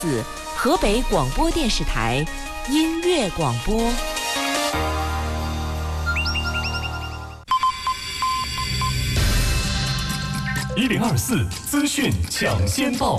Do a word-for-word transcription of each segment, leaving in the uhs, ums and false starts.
河北广播电视台音乐广播。 一零二四资讯抢先报。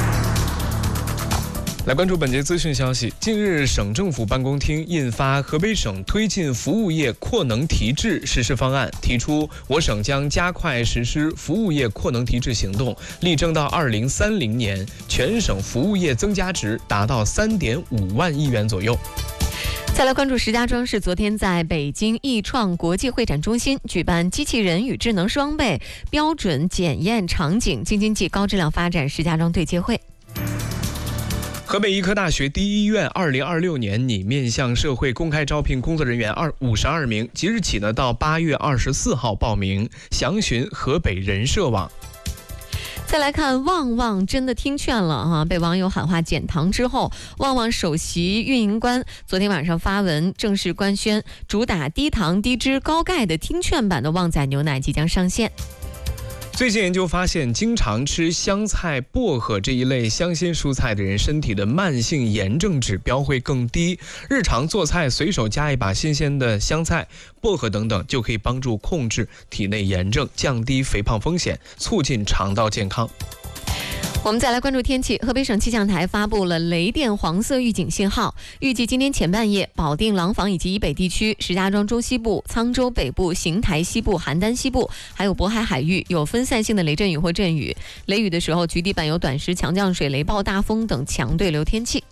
来关注本节资讯消息。近日，省政府办公厅印发《河北省推进服务业扩能提质实施方案》，提出我省将加快实施服务业扩能提质行动，力争到二零三零年全省服务业增加值达到三点五万亿元左右。 再来关注石家庄市昨天在北京易创国际会展中心举办机器人与智能双倍标准检验场景京津冀高质量发展石家庄对接会。 河北医科大学第一医院二零二六年拟面向社会公开招聘工作人员二五十二名，即日起呢到八月二十四号报名，详询河北人社网。 再来看旺旺真的听劝了哈，被网友喊话减糖之后，旺旺首席运营官昨天晚上发文正式官宣，主打低糖低脂高钙的听劝版的旺仔牛奶即将上线。 最近研究发现，经常吃香菜、薄荷这一类香鲜蔬菜的人，身体的慢性炎症指标会更低。日常做菜随手加一把新鲜的香菜、薄荷等等，就可以帮助控制体内炎症，降低肥胖风险，促进肠道健康。 我们再来关注天气。河北省气象台发布了雷电黄色预警信号，预计今天前半夜，保定、廊坊以及以北地区、石家庄中西部、沧州北部、邢台西部、邯郸西部，还有渤海海域有分散性的雷阵雨或阵雨。雷雨的时候，局地伴有短时强降水、雷暴大风等强对流天气。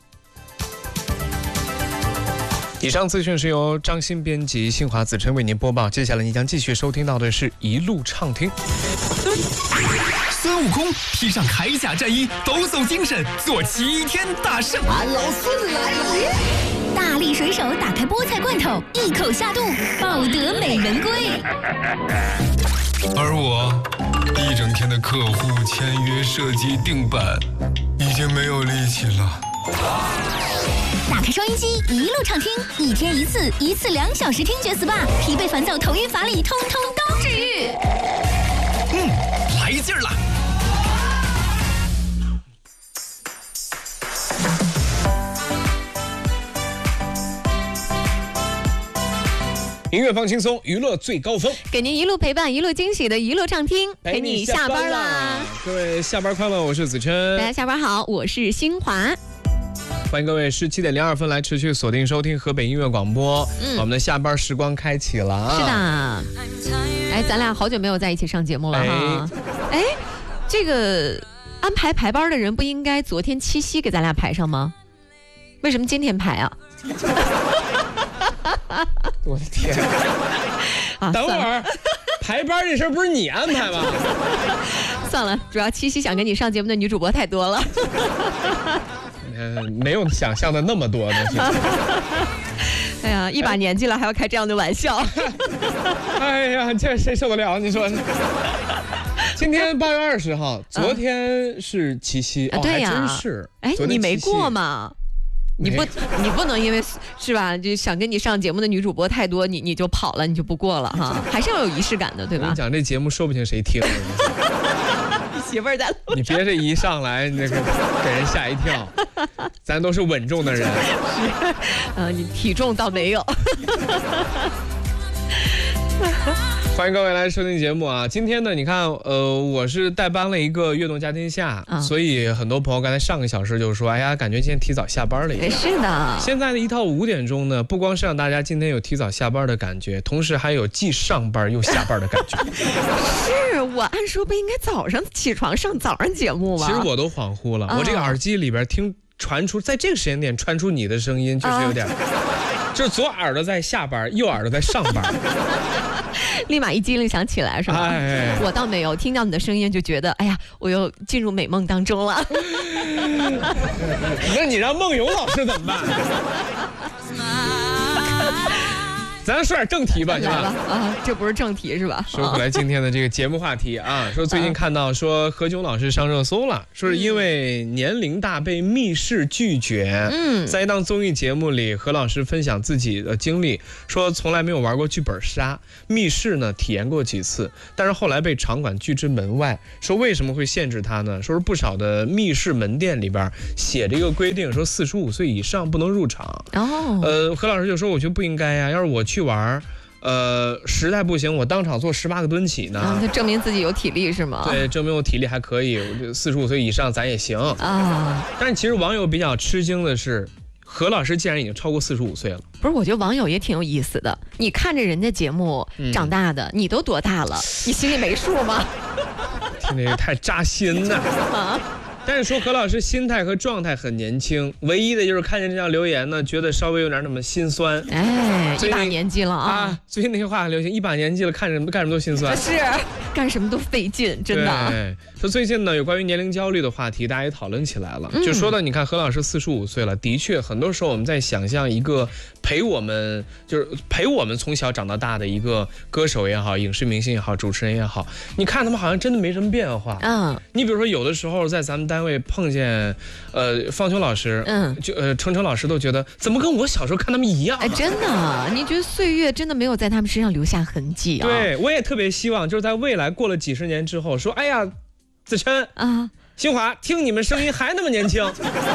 以上资讯是由张鑫编辑，新华子琛为您播报。接下来你将继续收听到的是一路畅听。 孙悟空披上铠甲战衣，抖擞精神，做齐天大圣。 俺老孙来了！ 大力水手打开菠菜罐头，一口下肚，抱得美人归。 而我一整天的客户签约、设计、定版，已经没有力气了。 打开收音机，一路畅听，一天一次，一次两小时听觉 S P A， 疲惫烦躁、头晕乏力，通通都治愈。 嗯，来劲儿了！ 音乐放轻松，娱乐最高峰， 给您一路陪伴，一路惊喜的一路畅听，陪你下班啦！ 各位下班快乐，我是子琛。 大家下班好，我是新华。 欢迎各位十七点零二分来持续锁定收听河北音乐广播，嗯，我们的下班时光开启了啊！ 是的，哎，咱俩好久没有在一起上节目了哈。哎，哎这个安排排班的人不应该昨天七夕给咱俩排上吗？为什么今天排啊？ 我的天！啊，等会儿排班这事儿不是你安排吗？ 算了，主要七夕想跟你上节目的女主播太多了。 呃，没有想象的那么多的。 哎呀，一把年纪了还要开这样的玩笑。 哎呀，这谁受得了？你说。今天八月二十号，昨天是七夕， 啊、哦，对呀、 还真是。 哎，你没过吗？你不，你不能因为是吧，就想跟你上节目的女主播太多，你你就跑了，你就不过了哈，还是要有仪式感的，对吧？ 我跟你讲，这节目说不定谁听。 媳妇儿在录， 你别这一上来那个给人吓一跳，咱都是稳重的人。 是，呃，你体重倒没有。 欢迎各位来收听节目啊！今天呢，你看，呃，我是代班了一个悦动家天下，啊、所以很多朋友刚才上个小时就说，哎呀，感觉今天提早下班了一样。 是的。 现在的一到五点钟呢，不光是让大家今天有提早下班的感觉，同时还有既上班又下班的感觉。 是我按说不应该早上起床上早上节目吗？ 其实我都恍惚了，啊、我这个耳机里边听传出，在这个时间点传出你的声音，就是有点，啊、就是左耳朵在下班，右耳朵在上班。 立马一激灵想起来是吧？哎，我倒没有听到你的声音就觉得，哎呀，我又进入美梦当中了。 那你让孟勇老师怎么办？ 咱说点正题吧，行来吧吧？ 啊，这不是正题是吧？ 说回来今天的这个节目话题啊，说最近看到说何炅老师上热搜了，说是因为年龄大被密室拒绝。 嗯， 在一档综艺节目里，何老师分享自己的经历，说从来没有玩过剧本杀，密室呢体验过几次，但是后来被场馆拒之门外。说为什么会限制他呢？说是不少的密室门店里边写着一个规定，说四十五岁以上不能入场。 哦， 呃，何老师就说，我觉得不应该呀，要是我去玩，呃，实在不行，我当场做十八个蹲起呢。 啊，他证明自己有体力是吗？ 对，证明我体力还可以，我这四十五岁以上咱也行啊。 但是其实网友比较吃惊的是，何老师竟然已经超过四十五岁了。 不是，我觉得网友也挺有意思的。你看着人家节目长大的，嗯、你都多大了？你心里没数吗？ 听着也太扎心了。啊但是说何老师心态和状态很年轻，唯一的就是看见这条留言呢，觉得稍微有点那么心酸。 哎，一把年纪了啊！ 啊，最近那些话很流行，一把年纪了，看什么干什么都心酸。 是，干什么都费劲，真的。 对，说最近呢，有关于年龄焦虑的话题，大家也讨论起来了。嗯、就说到，你看何老师四十五岁了，的确，很多时候我们在想象一个陪我们，就是陪我们从小长到大的一个歌手也好，影视明星也好，主持人也好，你看他们好像真的没什么变化。嗯，你比如说有的时候在咱们单位碰见，呃，方琼老师，嗯，就呃，程程老师都觉得怎么跟我小时候看他们一样、啊？ 哎，真的，你觉得岁月真的没有在他们身上留下痕迹啊？ 对，我也特别希望，就是在未来过了几十年之后，说，哎呀，子琛啊，新华，听你们声音还那么年轻。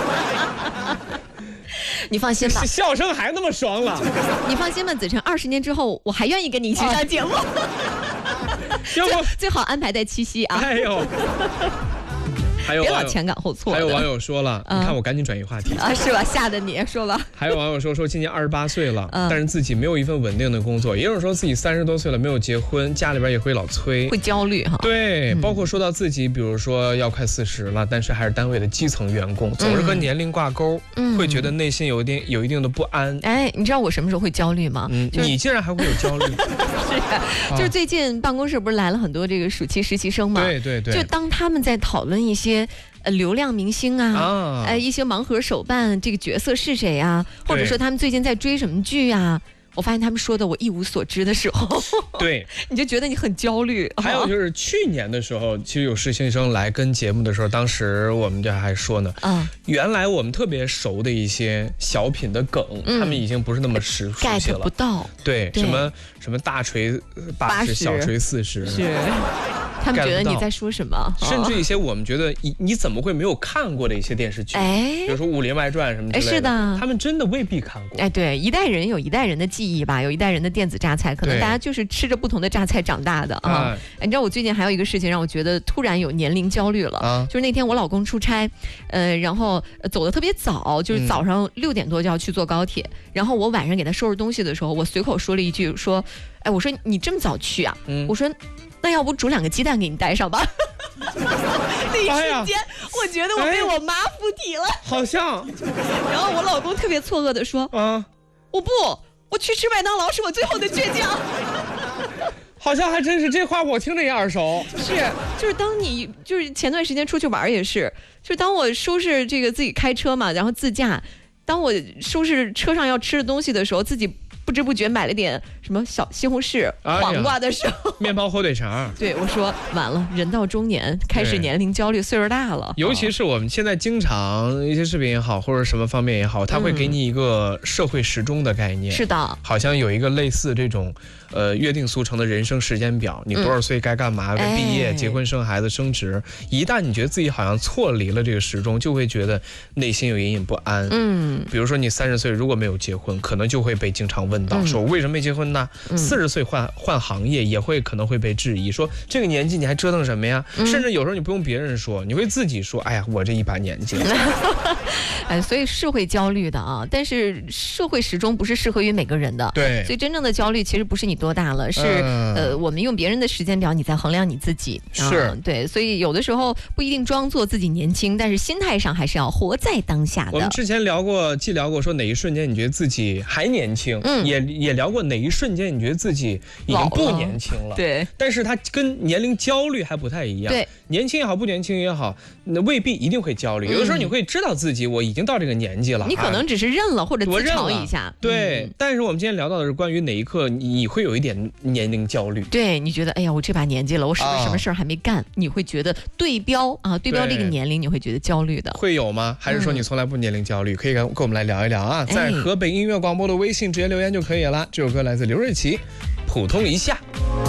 你放心吧， 笑声还那么爽朗。 你放心吧，子琛，二十年之后我还愿意跟你一起上节目。要不最好安排在七夕啊！ 哎呦。还有别老前赶后错。 还有网友说了，嗯、你看我赶紧转移话题啊，是吧？吓得你说吧。 还有网友说说今年二十八岁了， 嗯、 但是自己没有一份稳定的工作，也有人说自己三十多岁了没有结婚，家里边也会老催， 会焦虑哈。 对，嗯、包括说到自己，比如说要快四十了，但是还是单位的基层员工，总是和年龄挂钩，嗯、会觉得内心有一定有一定的不安。 哎，你知道我什么时候会焦虑吗？ 嗯，就是、你竟然还会有焦虑？ 是、啊，就是最近办公室不是来了很多这个暑期实习生吗？ 对对对。 就当他们在讨论一些。呃，流量明星啊，啊呃，一些盲盒手办这个角色是谁啊？或者说他们最近在追什么剧啊？我发现他们说的我一无所知的时候， 对， 你就觉得你很焦虑。 还有就是去年的时候，其实有实习生来跟节目的时候，当时我们这还说呢，啊，原来我们特别熟的一些小品的梗，嗯、他们已经不是那么熟悉了 ，get 不到。 对，对什么什么大锤八十，小锤四十， 是。他们觉得你在说什么？ 甚至一些我们觉得你你怎么会没有看过的一些电视剧，哎，比如说《武林外传》什么之类的， 是的， 他们真的未必看过。 哎，对，一代人有一代人的记忆吧，有一代人的电子榨菜，可能大家就是吃着不同的榨菜长大的啊。哎，你知道我最近还有一个事情让我觉得突然有年龄焦虑了，啊、就是那天我老公出差，呃，然后走得特别早，就是早上六点多就要去坐高铁，嗯、然后我晚上给他收拾东西的时候，我随口说了一句说，哎，我说你这么早去啊？嗯、我说。那要不煮两个鸡蛋给你带上吧？那一瞬间，我觉得我被我妈附体了， 好像。 然后我老公特别错愕地说：“啊，我不，我去吃麦当劳是我最后的倔强。” 好像还真是，这话我听着也耳熟。 是，就是当你就是前段时间出去玩也是，就是当我收拾这个自己开车嘛，然后自驾，当我收拾车上要吃的东西的时候，自己。不知不觉买了点什么小西红柿、黄瓜的时候， 哎、面包火腿肠。 对，我说完了，人到中年开始年龄焦虑，岁数大了。 尤其是我们现在经常一些视频也好，或者什么方面也好，它会给你一个社会时钟的概念。 是的， 好像有一个类似这种呃约定俗成的人生时间表，你多少岁该干嘛，该、嗯、毕业、结婚、生孩子、升职。一旦你觉得自己好像错离了这个时钟，就会觉得内心有隐隐不安。嗯，比如说你三十岁如果没有结婚，可能就会被经常问。到说为什么没结婚呢？四十岁换换行业也会可能会被质疑，说这个年纪你还折腾什么呀？嗯、甚至有时候你不用别人说，你会自己说，哎呀，我这一把年纪了。 哎，所以是会焦虑的啊，但是社会时钟不是适合于每个人的。 对， 所以真正的焦虑其实不是你多大了，是、嗯、呃，我们用别人的时间表你在衡量你自己。 是、 嗯，对，所以有的时候不一定装作自己年轻，但是心态上还是要活在当下的。 我们之前聊过，既聊过说哪一瞬间你觉得自己还年轻。嗯。 也也聊过哪一瞬间你觉得自己已经不年轻了。 对， 但是它跟年龄焦虑还不太一样。 对， 年轻也好，不年轻也好，那未必一定会焦虑。有的时候你会知道自己我已经到这个年纪了， 你可能只是认了或者自嘲一下。 对、嗯，但是我们今天聊到的是关于哪一刻你会有一点年龄焦虑。 对，你觉得哎呀，我这把年纪了，我什么什么事儿还没干，啊、你会觉得对标啊，对标这个年龄，你会觉得焦虑的。 会有吗？还是说你从来不年龄焦虑？嗯、可以跟跟我们来聊一聊啊，在河北音乐广播的微信直接留言就可以了。这首歌来自刘瑞琦，《普通一下》。